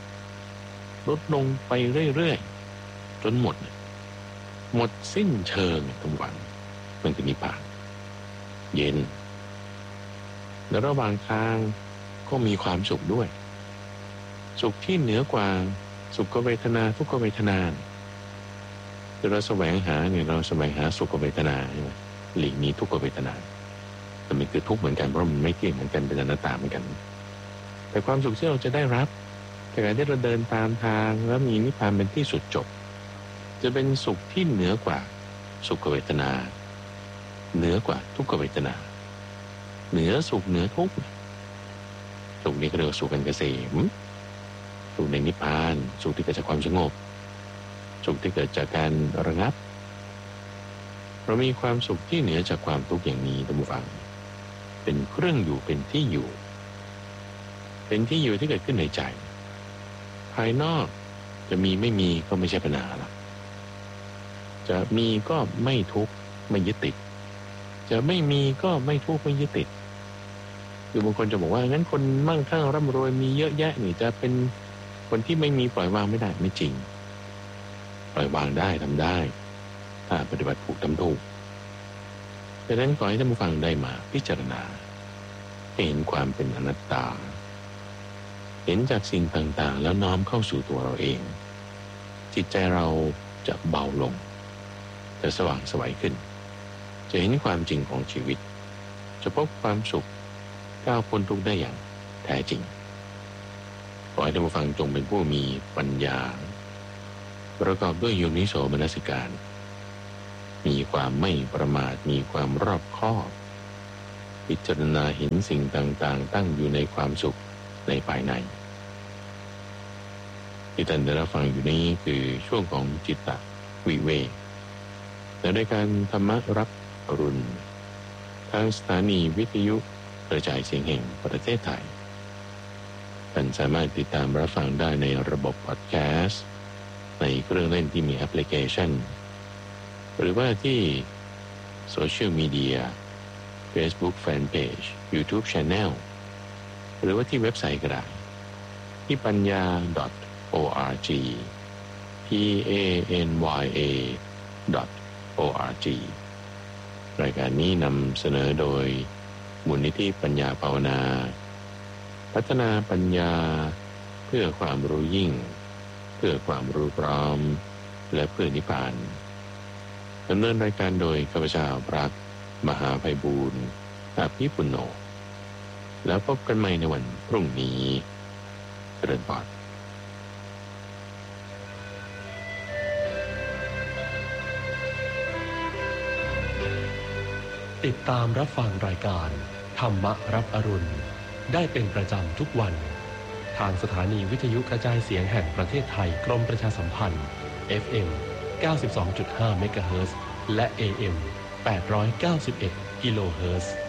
ไปเรื่อยๆจนหมดสิ้นเชิงทั้งวันมันคือนิพพานเย็นแล้วระหว่างทางก็มีความสุขด้วยสุขที่เหนือกว่าสุขเวทนาทุกขเวทนาแต่เราแสวงหาเนี่ยเราแสวงหาสุขเวทนาใช่ไหมหลีกหนีทุกขเวทนาแต่มันคือทุกข์เหมือนกันเพราะมันไม่เที่ยงเหมือนกันเป็นอนัตตาเหมือนกันแต่ความสุขที่เราจะได้รับจากการที่เราเดินตามทางแล้วมีนิพพานเป็นที่สุดจบจะเป็นสุขที่เหนือกว่าสุขเวทนาเหนือกว่าทุกขเวทนาเหนือสุขเหนือทุกข์สุขนี้ก็เรียกว่าสุขอันเกษมสุขในนิพพานสุขที่เกิดจากความสงบสุขที่เกิดจากการระงับเรามีความสุขที่เหนือจากความทุกข์อย่างนี้ท่านผู้ฟังเป็นเครื่องอยู่เป็นที่อยู่ที่เกิดขึ้นในใจภายนอกจะมีไม่มีก็ไม่ใช่ปัญหาละจะมีก็ไม่ทุกข์ไม่ยึดติดจะไม่มีก็ไม่ทุกข์ไม่ยึดติดคือบางคนจะบอกว่างั้นคนมั่งคั่งร่ำรวยมีเยอะแยะนี่จะเป็นคนที่ไม่มีปล่อยวางไม่ได้ไม่จริงปล่อยวางได้ทำได้ถ้าปฏิบัติถูกทำถูกดังนั้นขอให้ท่านผู้ฟังได้มาพิจารณาเห็นความเป็นอนัตตาเห็นจากสิ่งต่างๆแล้วน้อมเข้าสู่ตัวเราเองจิตใจเราจะเบาลงจะสว่างไสวขึ้นจะเห็นความจริงของชีวิตจะพบความสุขก้าวพ้นทุกข์ได้อย่างแท้จริงขอให้ท่านผู้ฟังจงเป็นผู้มีปัญญาประกอบด้วยโยนิโสมนสิการมีความไม่ประมาทมีความรอบคอบพิจารณาเห็นสิ่งต่างๆตั้งอยู่ในความสุขในภายในที่ท่านได้รับฟังอยู่นี้คือช่วงของจิตตวิเวกในรายการธรรมรับอรุณทางสถานีวิทยุกระจายเสียงแห่งประเทศไทยท่านสามารถติดตามรับฟังได้ในระบบพอดแคสต์ในเครื่องเล่นที่มีแอปพลิเคชันหรือว่าที่โซเชียลมีเดีย Facebook Fanpage YouTube Channel หรือว่าที่เว็บไซต์ก็ได้ที่ปัญญา .org panya.org รายการนี้นำเสนอโดยมูลนิธิปัญญาภาวนาพัฒนาปัญญาเพื่อความรู้ยิ่งเพื่อความรู้พร้อมและเพื่อนิพพานดำเนินรายการโดยข้าพเจ้าพระมหาไพบูลย์อภิปุณโญแล้วพบกันใหม่ในวันพรุ่งนี้เจริญพร
ติดตามรับฟังรายการธรรมรับอรุณได้เป็นประจำทุกวันทางสถานีวิทยุกระจายเสียงแห่งประเทศไทยกรมประชาสัมพันธ์ FM 92.5 เมกะเฮิรตซ์และ AM 891 กิโลเฮิรตซ์